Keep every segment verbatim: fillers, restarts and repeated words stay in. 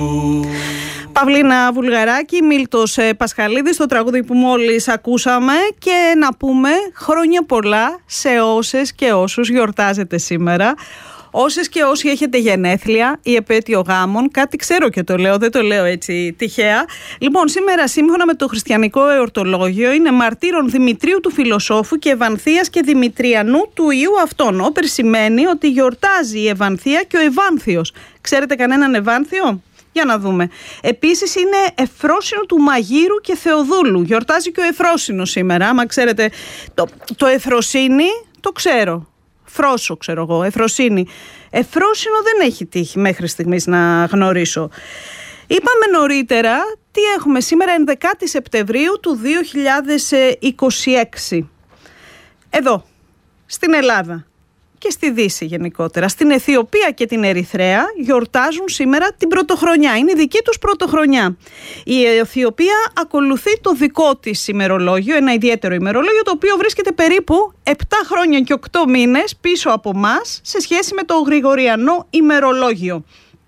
Παυλίνα Βουλγαράκη, Μίλτος Πασχαλίδης, το τραγούδι που μόλις ακούσαμε, και να πούμε χρόνια πολλά σε όσες και όσους γιορτάζετε σήμερα. Όσες και όσοι έχετε γενέθλια ή επέτειο γάμων, κάτι ξέρω και το λέω, δεν το λέω έτσι τυχαία. Λοιπόν, σήμερα σύμφωνα με το χριστιανικό εορτολόγιο είναι μαρτύρων Δημητρίου του Φιλοσόφου και Ευανθίας και Δημητριανού του Ιού αυτών. Όπερ σημαίνει ότι γιορτάζει η Ευανθία και ο Ευάνθιος. Ξέρετε κανέναν Ευάνθιο? Για να δούμε. Επίσης είναι Εφρόσινο του Μαγείρου και Θεοδούλου. Γιορτάζει και ο Εφρόσινος σήμερα. Άμα ξέρετε το, το Εφροσύνη, το ξέρω. Φρόσο ξέρω εγώ, Εφροσύνη. Εφρόσινο δεν έχει τύχει μέχρι στιγμής να γνωρίσω. Είπαμε νωρίτερα τι έχουμε σήμερα, ενδεκάτη Σεπτεμβρίου του δύο χιλιάδες είκοσι έξι. Εδώ, στην Ελλάδα και στη Δύση γενικότερα. Στην Αιθιοπία και την Ερυθρέα γιορτάζουν σήμερα την πρωτοχρονιά. Είναι η δική τους πρωτοχρονιά. Η Αιθιοπία ακολουθεί το δικό της ημερολόγιο, ένα ιδιαίτερο ημερολόγιο, το οποίο βρίσκεται περίπου επτά χρόνια και οκτώ μήνες πίσω από μας σε σχέση με το γρηγοριανό ημερολόγιο.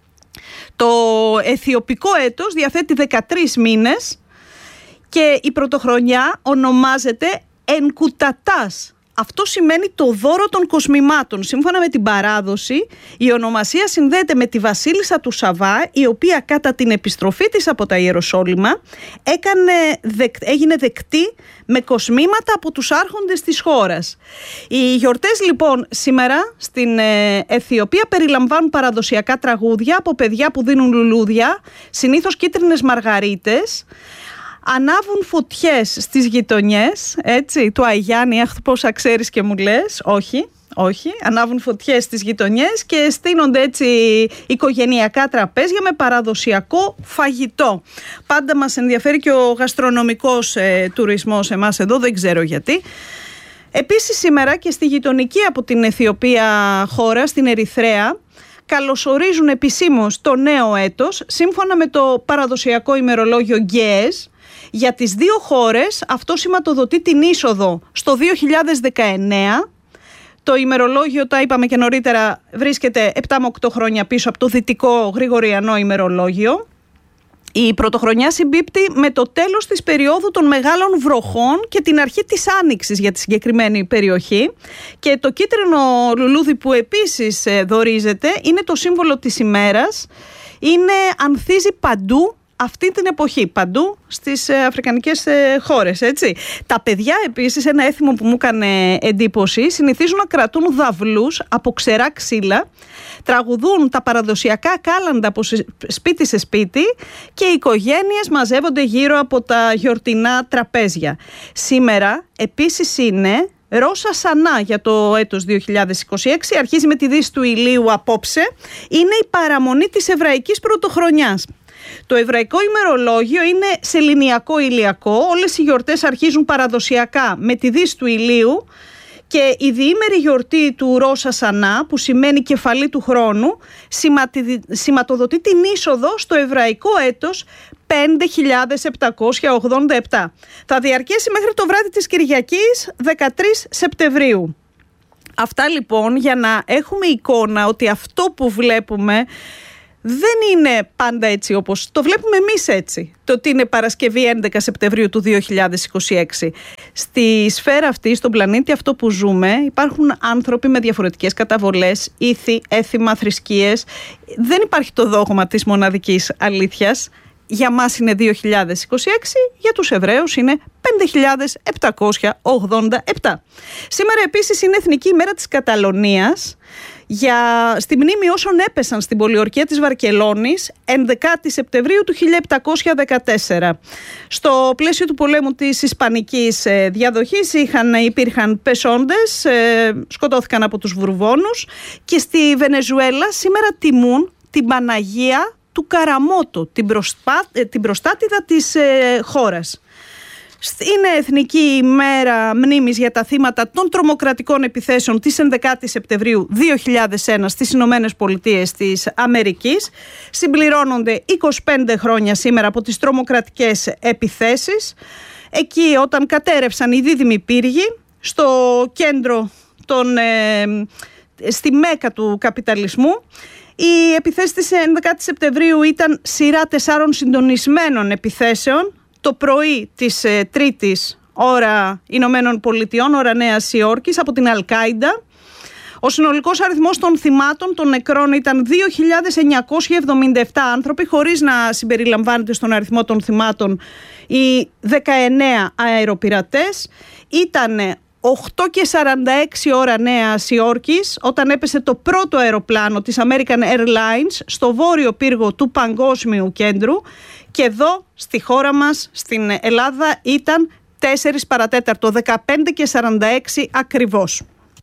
Το αιθιοπικό έτος διαθέτει δεκατρείς μήνες και η πρωτοχρονιά ονομάζεται Ενκουτατάς. Αυτό σημαίνει το δώρο των κοσμημάτων. Σύμφωνα με την παράδοση, η ονομασία συνδέεται με τη βασίλισσα του Σαββά, η οποία κατά την επιστροφή της από τα Ιεροσόλυμα έκανε, έγινε δεκτή με κοσμήματα από τους άρχοντες της χώρας. Οι γιορτές λοιπόν σήμερα στην Αιθιοπία περιλαμβάνουν παραδοσιακά τραγούδια από παιδιά που δίνουν λουλούδια, συνήθως κίτρινες μαργαρίτες. Ανάβουν φωτιές στις γειτονιές, έτσι, του Αγιάννη, αχ, πόσα ξέρεις και μου λες, όχι, όχι, ανάβουν φωτιές στις γειτονιές και στείνονται έτσι οικογενειακά τραπέζια με παραδοσιακό φαγητό. Πάντα μας ενδιαφέρει και ο γαστρονομικός ε, τουρισμός εμάς εδώ, δεν ξέρω γιατί. Επίσης σήμερα και στη γειτονική από την Αιθιοπία χώρα, στην Ερυθρέα, καλωσορίζουν επισήμως το νέο έτος, σύμφωνα με το παραδοσιακό ημερολόγιο Γκέες. Για τις δύο χώρες αυτό σηματοδοτεί την είσοδο στο δύο χιλιάδες δεκαεννέα. Το ημερολόγιο, τα είπαμε και νωρίτερα, βρίσκεται επτά με οκτώ χρόνια πίσω από το δυτικό γρηγοριανό ημερολόγιο. Η πρωτοχρονιά συμπίπτει με το τέλος της περίοδου των μεγάλων βροχών και την αρχή της άνοιξης για τη συγκεκριμένη περιοχή. Και το κίτρινο λουλούδι που επίσης δωρίζεται είναι το σύμβολο της ημέρας. Είναι, ανθίζει παντού αυτή την εποχή, παντού στις αφρικανικές χώρες, έτσι. Τα παιδιά επίσης, ένα έθιμο που μου έκανε εντύπωση, συνηθίζουν να κρατούν δαυλούς από ξερά ξύλα, τραγουδούν τα παραδοσιακά κάλαντα από σπίτι σε σπίτι και οι οικογένειες μαζεύονται γύρω από τα γιορτινά τραπέζια. Σήμερα επίσης είναι Ρώσα Σανά για το έτος δύο χιλιάδες είκοσι έξι, αρχίζει με τη δύση του ηλίου απόψε, είναι η παραμονή της εβραϊκής πρωτοχρονιάς. Το εβραϊκό ημερολόγιο είναι σεληνιακό-ηλιακό, όλες οι γιορτές αρχίζουν παραδοσιακά με τη δύση του ηλίου και η διήμερη γιορτή του Ρώσα Σανά, που σημαίνει κεφαλή του χρόνου, σηματοδοτεί την είσοδο στο εβραϊκό έτος πέντε χιλιάδες επτακόσια ογδόντα επτά. Θα διαρκέσει μέχρι το βράδυ της Κυριακής δεκατρείς Σεπτεμβρίου. Αυτά λοιπόν για να έχουμε εικόνα ότι αυτό που βλέπουμε δεν είναι πάντα έτσι όπως το βλέπουμε εμείς έτσι, το ότι είναι Παρασκευή έντεκα Σεπτεμβρίου του δύο χιλιάδες είκοσι έξι. Στη σφαίρα αυτή, στον πλανήτη αυτό που ζούμε, υπάρχουν άνθρωποι με διαφορετικές καταβολές, ήθη, έθιμα, θρησκείες. Δεν υπάρχει το δόγμα της μοναδικής αλήθειας. Για μας είναι δύο χιλιάδες είκοσι έξι, για τους Εβραίους είναι πέντε χιλιάδες επτακόσια ογδόντα επτά. Σήμερα επίσης είναι Εθνική ημέρα της Καταλωνίας, για, στη μνήμη όσων έπεσαν στην πολιορκία της Βαρκελόνης ενδεκάτη Σεπτεμβρίου του χίλια επτακόσια δεκατέσσερα. Στο πλαίσιο του πολέμου της Ισπανικής ε, διαδοχής είχαν, υπήρχαν πεσόντες, ε, σκοτώθηκαν από τους Βουρβόνους, και στη Βενεζουέλα σήμερα τιμούν την Παναγία του Καραμότο, την, προσπά, ε, την προστάτηδα της ε, χώρας. Είναι Εθνική ημέρα μνήμης για τα θύματα των τρομοκρατικών επιθέσεων της ενδεκάτη Σεπτεμβρίου δύο χιλιάδες ένα στις Ηνωμένες Πολιτείες της Αμερικής. Συμπληρώνονται είκοσι πέντε χρόνια σήμερα από τις τρομοκρατικές επιθέσεις. Εκεί όταν κατέρευσαν οι δίδυμοι πύργοι στο κέντρο των, ε, στη μέκα του καπιταλισμού, Οι επιθέσεις της έντεκα Σεπτεμβρίου ήταν σειρά τεσσάρων συντονισμένων επιθέσεων. Το πρωί της ε, Τρίτης, ώρα Ηνωμένων Πολιτειών, ώρα Νέας Υόρκης, από την Αλ-Κάιντα. Ο συνολικός αριθμός των θυμάτων, των νεκρών, ήταν δύο χιλιάδες εννιακόσιοι εβδομήντα επτά άνθρωποι, χωρίς να συμπεριλαμβάνεται στον αριθμό των θυμάτων οι δεκαεννέα αεροπειρατές. Ήτανε οκτώ και σαράντα έξι ώρα Νέας Υόρκης όταν έπεσε το πρώτο αεροπλάνο της American Airlines στο βόρειο πύργο του Παγκόσμιου Κέντρου, και εδώ στη χώρα μας, στην Ελλάδα, ήταν τέσσερις παρατέταρτο, δεκαπέντε και σαράντα έξι ακριβώς.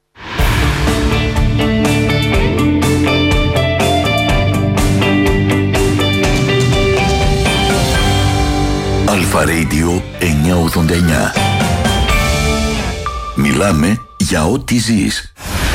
Αλφα Radio εννιακόσια ογδόντα εννιά. Μιλάμε για ό,τι ζεις.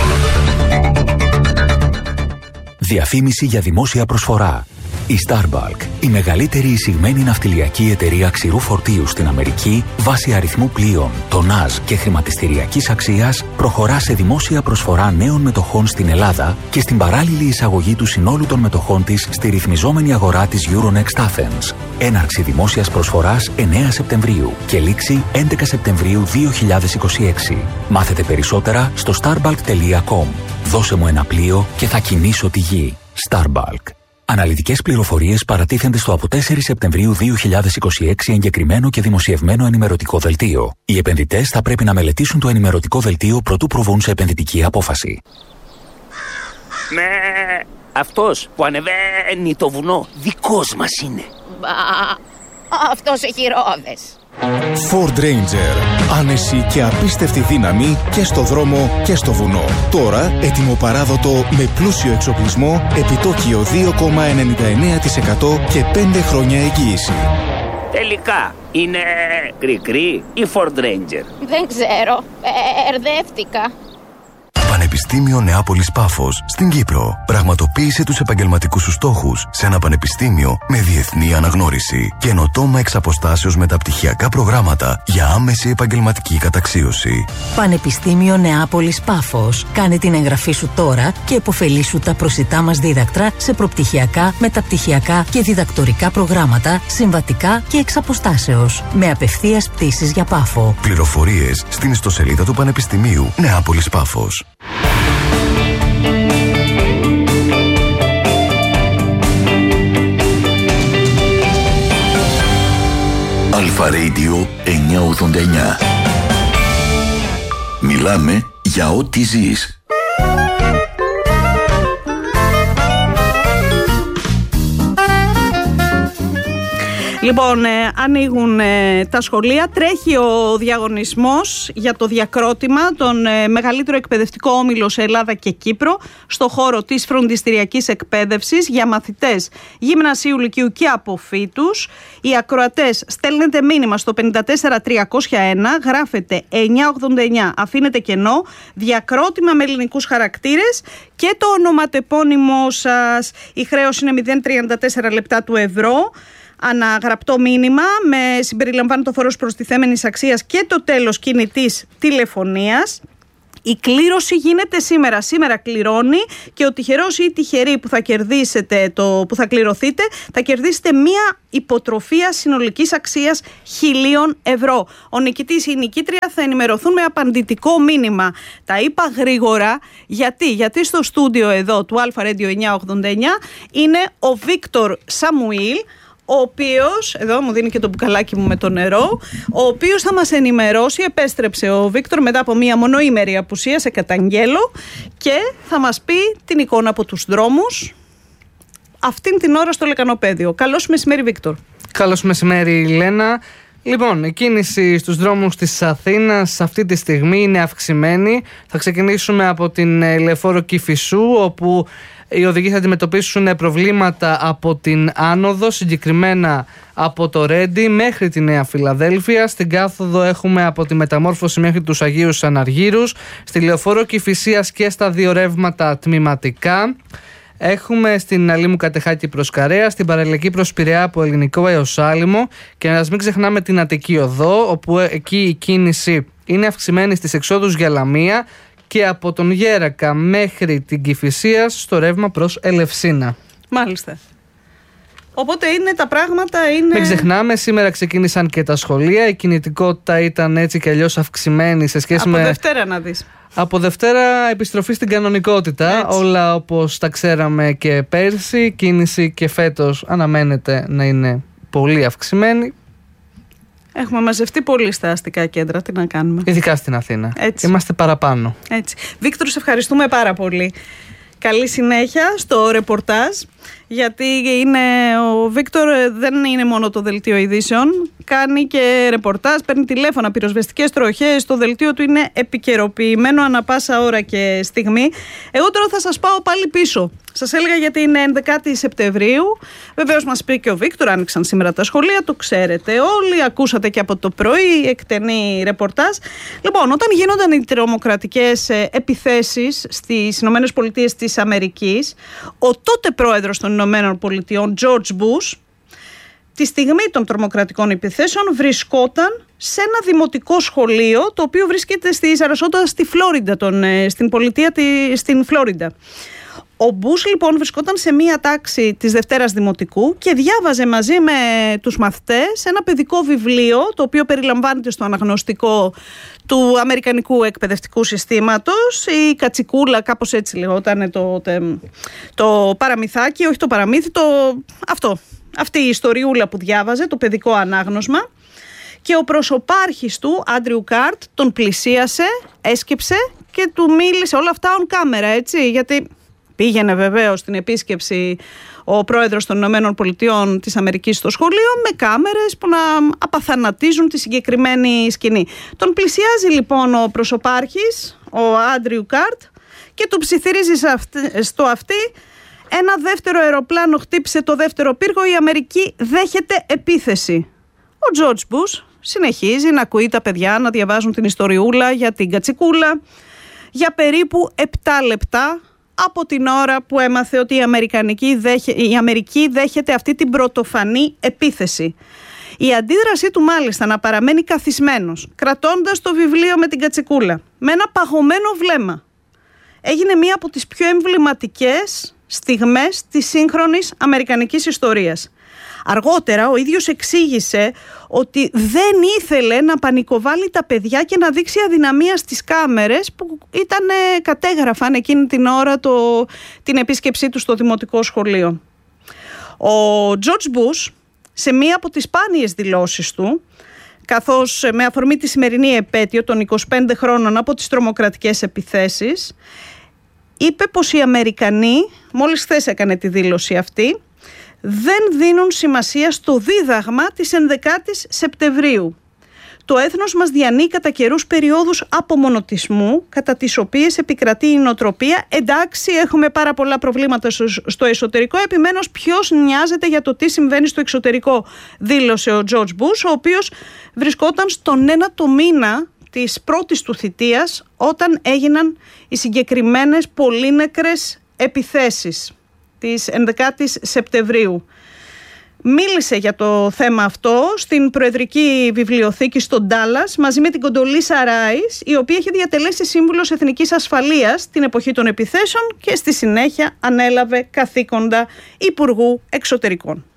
Διαφήμιση για δημόσια προσφορά. Η Starbuck, η μεγαλύτερη εισηγμένη ναυτιλιακή εταιρεία ξηρού φορτίου στην Αμερική, βάσει αριθμού πλοίων, τονάζ και χρηματιστηριακής αξίας, προχωρά σε δημόσια προσφορά νέων μετοχών στην Ελλάδα και στην παράλληλη εισαγωγή του συνόλου των μετοχών της στη ρυθμιζόμενη αγορά της Euronext Athens. Έναρξη δημόσιας προσφοράς εννέα Σεπτεμβρίου και λήξη έντεκα Σεπτεμβρίου δύο χιλιάδες είκοσι έξι. Μάθετε περισσότερα στο starbalk τελεία com. Δώσε μου ένα πλοίο και θα κινήσω τη γη. Starbalk. Αναλυτικές πληροφορίες παρατίθενται στο από τέσσερις Σεπτεμβρίου δύο χιλιάδες είκοσι έξι εγκεκριμένο και δημοσιευμένο ενημερωτικό δελτίο. Οι επενδυτές θα πρέπει να μελετήσουν το ενημερωτικό δελτίο προτού προβούν σε επενδυτική απόφαση. Με αυτός που ανεβαίνει το βουνό δικός μας είναι. Μπα, αυτός έχει ρόδες. Ford Ranger. Άνεση και απίστευτη δύναμη και στο δρόμο και στο βουνό. Τώρα έτοιμο παράδοτο με πλούσιο εξοπλισμό, επιτόκιο δύο κόμμα ενενήντα εννέα τοις εκατό και πέντε χρόνια εγγύηση. Τελικά είναι κρι-κρι ή Ford Ranger? Δεν ξέρω, μπερδεύτηκα. Πανεπιστήμιο Νεάπολης Πάφος στην Κύπρο. Πραγματοποίησε τους επαγγελματικούς σου στόχους σε ένα πανεπιστήμιο με διεθνή αναγνώριση. Καινοτόμα εξ αποστάσεως μεταπτυχιακά προγράμματα για άμεση επαγγελματική καταξίωση. Πανεπιστήμιο Νεάπολης Πάφος. Κάνε την εγγραφή σου τώρα και επωφελήσου τα προσιτά μας δίδακτρα σε προπτυχιακά, μεταπτυχιακά και διδακτορικά προγράμματα, συμβατικά και εξ αποστάσεως. Με απευθείας πτήσεις για Πάφο. Πληροφορίες στην ιστοσελίδα του Πανεπιστημίου Νεάπολης Πάφος. Αλφα Radio εννιακόσια ογδόντα εννιά. Μιλάμε για ό,τι ζεις. Λοιπόν, ε, ανοίγουν ε, τα σχολεία, τρέχει ο διαγωνισμός για το διακρότημα, τον ε, μεγαλύτερο εκπαιδευτικό όμιλο σε Ελλάδα και Κύπρο, στο χώρο της φροντιστηριακής εκπαίδευσης για μαθητές γυμνασίου, λυκείου και αποφύτους. Οι ακροατές στέλνετε μήνυμα στο πέντε τέσσερα τριακόσια ένα, γράφετε εννιακόσια ογδόντα εννιά, αφήνετε κενό, διακρότημα με ελληνικούς χαρακτήρες και το ονοματεπώνυμό σας. Η χρέωση είναι μηδέν κόμμα τριάντα τέσσερα λεπτά του ευρώ. Αναγραπτό μήνυμα με συμπεριλαμβάνει το φόρος προστιθέμενης αξίας και το τέλος κινητής τηλεφωνίας. Η κλήρωση γίνεται σήμερα. Σήμερα κληρώνει και ο τυχερός ή η τυχερή που θα κερδίσετε, το, που θα κληρωθείτε, θα κερδίσετε μία υποτροφία συνολικής αξίας χιλίων ευρώ. Ο νικητής ή η νικήτρια θα ενημερωθούν με απαντητικό μήνυμα. Τα είπα γρήγορα γιατί, γιατί στο στούντιο εδώ του Αλφα Radio εννιακόσια ογδόντα εννιά είναι ο Βίκτορ Σαμουήλ, ο οποίος, εδώ μου δίνει και το μπουκαλάκι μου με το νερό, ο οποίος θα μας ενημερώσει, επέστρεψε ο Βίκτορ μετά από μία μονοήμερη απουσία, σε καταγγέλω, και θα μας πει την εικόνα από τους δρόμους αυτήν την ώρα στο Λεκανοπέδιο. Καλώς μεσημέρι, Βίκτορ. Καλώς μεσημέρι, Λένα. Λοιπόν, η κίνηση στους δρόμους της Αθήνας αυτή τη στιγμή είναι αυξημένη. Θα ξεκινήσουμε από την Λεωφόρο Κηφισού, όπου οι οδηγοί θα αντιμετωπίσουν προβλήματα από την άνοδο, συγκεκριμένα από το Ρέντι μέχρι τη Νέα Φιλαδέλφια. Στην κάθοδο έχουμε από τη Μεταμόρφωση μέχρι τους Αγίους Αναργύρους. Στη Λεωφόρο Κηφισίας και στα δύο ρεύματα τμηματικά. Έχουμε στην Αλήμου Κατεχάκη προς Καρέα, στην παραλληλική προς Πειραιά από Ελληνικό έως Άλυμο, και να μην ξεχνάμε την Αττική Οδό, όπου εκεί η κίνηση είναι αυξημένη στις εξόδους για Λαμία και από τον Γέρακα μέχρι την Κηφισίας στο ρεύμα προς Ελευσίνα. Μάλιστα. Οπότε είναι τα πράγματα. Είναι... Μην ξεχνάμε, σήμερα ξεκίνησαν και τα σχολεία. Η κινητικότητα ήταν έτσι κι αλλιώς αυξημένη σε σχέση από με. Από Δευτέρα να δεις. Από Δευτέρα επιστροφή στην κανονικότητα. Έτσι. Όλα όπως τα ξέραμε και πέρσι. Η κίνηση και φέτος αναμένεται να είναι πολύ αυξημένη. Έχουμε μαζευτεί πολύ στα αστικά κέντρα. Τι να κάνουμε. Ειδικά στην Αθήνα. Έτσι. Είμαστε παραπάνω. Έτσι. Βίκτορ, σε ευχαριστούμε πάρα πολύ. Καλή συνέχεια στο ρεπορτάζ, γιατί είναι, ο Βίκτορ δεν είναι μόνο το δελτίο ειδήσεων, κάνει και ρεπορτάζ, παίρνει τηλέφωνα, πυροσβεστικές τροχές, το δελτίο του είναι επικαιροποιημένο ανα πάσα ώρα και στιγμή. Εγώ τώρα θα σας πάω πάλι πίσω. Σας έλεγα για την έντεκα Σεπτεμβρίου. Βεβαίως μας πει και ο Βίκτορ, άνοιξαν σήμερα τα σχολεία, το ξέρετε όλοι, ακούσατε και από το πρωί εκτενή ρεπορτάζ. Λοιπόν, όταν γίνονταν οι τρομοκρατικές επιθέσεις στις Ηνωμένες Πολιτείες της Αμερικής, ο τότε πρόεδρος των Ηνωμένων Πολιτειών, George Bush, τη στιγμή των τρομοκρατικών επιθέσεων βρισκόταν σε ένα δημοτικό σχολείο, το οποίο βρίσκεται στη Σαρασότα, στη Φλόριντα, τον, στην πολιτεία στην Φλόριντα. Ο Μπούς λοιπόν βρισκόταν σε μία τάξη της Δευτέρας Δημοτικού και διάβαζε μαζί με τους μαθητές ένα παιδικό βιβλίο, το οποίο περιλαμβάνεται στο αναγνωστικό του Αμερικανικού εκπαιδευτικού συστήματος. Η Κατσικούλα, κάπως έτσι λεγόταν το, το, το παραμυθάκι, όχι το παραμύθι, το, αυτό, αυτή η ιστοριούλα που διάβαζε, το παιδικό ανάγνωσμα. Και ο προσωπάρχης του, Άντριου Κάρτ, τον πλησίασε, έσκυψε και του μίλησε, όλα αυτά on camera, έτσι, γιατί... Πήγαινε βεβαίως στην επίσκεψη ο πρόεδρος των Ηνωμένων Πολιτειών της Αμερικής στο σχολείο με κάμερες που να απαθανατίζουν τη συγκεκριμένη σκηνή. Τον πλησιάζει λοιπόν ο προσωπάρχης, ο Άντριου Κάρτ, και του ψιθυρίζει στο αυτί: ένα δεύτερο αεροπλάνο χτύπησε το δεύτερο πύργο, η Αμερική δέχεται επίθεση. Ο Τζορτζ Μπους συνεχίζει να ακούει τα παιδιά να διαβάζουν την ιστοριούλα για την Κατσικούλα για περίπου επτά λεπτά από την ώρα που έμαθε ότι η, Αμερικανική δέχε, η Αμερική δέχεται αυτή την πρωτοφανή επίθεση. Η αντίδρασή του μάλιστα να παραμένει καθισμένος, κρατώντας το βιβλίο με την Κατσικούλα, με ένα παγωμένο βλέμμα, έγινε μία από τις πιο εμβληματικές στιγμές της σύγχρονης αμερικανικής ιστορίας. Αργότερα ο ίδιος εξήγησε ότι δεν ήθελε να πανικοβάλει τα παιδιά και να δείξει αδυναμία στις κάμερες που ήταν, κατέγραφαν εκείνη την ώρα το, την επίσκεψή του στο δημοτικό σχολείο. Ο George Bush, σε μία από τις σπάνιες δηλώσεις του, καθώς με αφορμή τη σημερινή επέτειο των είκοσι πέντε χρόνων από τις τρομοκρατικές επιθέσεις, είπε πως οι Αμερικανοί, μόλις χθες έκανε τη δήλωση αυτή, δεν δίνουν σημασία στο δίδαγμα της ενδεκάτης Σεπτεμβρίου. Το έθνος μας διανύει κατά καιρούς περιόδους απομονωτισμού, κατά τις οποίες επικρατεί η νοοτροπία «εντάξει, έχουμε πάρα πολλά προβλήματα στο εσωτερικό, επιμένως ποιος νοιάζεται για το τι συμβαίνει στο εξωτερικό», δήλωσε ο George Bush, ο οποίος βρισκόταν στον ένατο μήνα της πρώτης του θητείας όταν έγιναν οι συγκεκριμένες πολύνεκρες επιθέσεις της ενδεκάτης Σεπτεμβρίου. Μίλησε για το θέμα αυτό στην Προεδρική Βιβλιοθήκη στο Ντάλλας μαζί με την Κοντολίσα Ράις, η οποία είχε διατελέσει σύμβουλος Εθνικής Ασφαλείας την εποχή των επιθέσεων και στη συνέχεια ανέλαβε καθήκοντα Υπουργού Εξωτερικών.